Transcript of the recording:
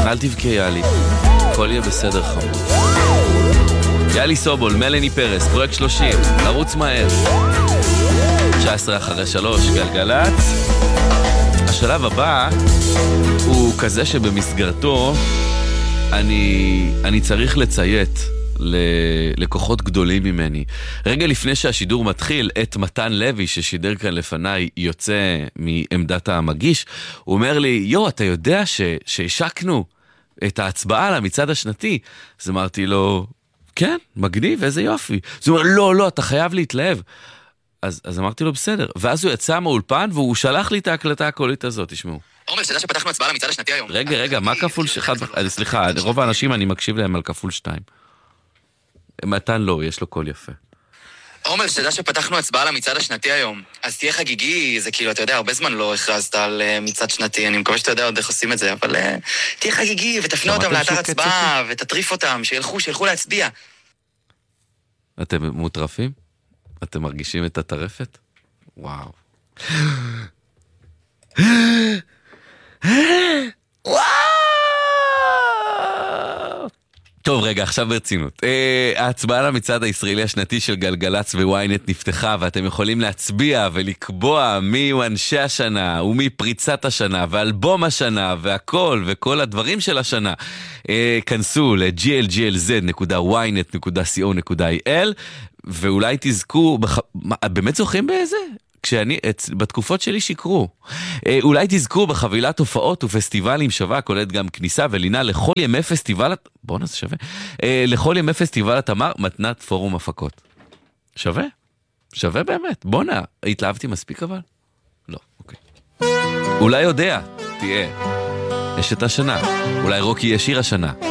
אל תבכי יאלי, הכל יהיה בסדר חמוד. יאלי סובול, מלני פרס, פרויקט 30, לרוץ מהר. 19:03, גלגלץ. השלב הבא הוא כזה שבמסגרתו אני צריך לציית לקוחות גדולים ממני. רגע לפני שהשידור מתחיל, את מתן לוי ששידר כאן לפניי יוצא מעמדת המגיש, הוא אומר לי, אתה יודע שהשקנו את ההצבעה למצעד השנתי? אז אמרתי לו, כן, מגניב, איזה יופי. אז הוא אומר, לא, אתה חייב להתלהב. אז אמרתי לו, בסדר. ואז הוא יצא מהאולפן והוא שלח לי את ההקלטה הקולית הזאת, תשמעו. עומר, שתדע שפתחנו הצבעה למצעד השנתי היום. רגע, מה כפול אחד? סליחה, רוב האנשים אני מקשיב להם על כפול 2. מתן לא, יש לו קול יפה. עומר, שתדע שפתחנו הצבעה למצעד השנתי היום. אז תהיה חגיגי, זה כאילו, אתה יודע, הרבה זמן לא הכרזת על מצעד שנתי, אני מקווה שאתה יודע עוד איך עושים את זה, אבל תהיה חגיגי ותפנה אותם לאתר הצבעה ותטריף אותם, שילכו להצביע. אתם מוטרפים? אתם מרגישים את הטרפת? וואו. וואו! טוב, רגע, עכשיו ברצינות. ההצבעה למצעד הישראלי השנתי של גלגלץ וויינט נפתחה, ואתם יכולים להצביע ולקבוע מי הוא אנשי השנה, ומי פריצת השנה, ואלבום השנה, והכל, וכל הדברים של השנה. כנסו ל-glglz.ynet.co.il, ואולי תזכו, באמת זוכים באיזה? בתקופות שלי שיקרו. אולי תזכו בחבילת הופעות ופסטיבלים שווה, כוללת גם כניסה ולינה לכל ימי פסטיבל, בוא נעשה שווה, לכל ימי פסטיבל התמר, מתנת פורום הפקות. שווה? שווה באמת. בוא נע, התלהבתי מספיק אבל? לא, אוקיי. אולי יודע, תהיה. יש את השנה. אולי רוקי ישיר השנה.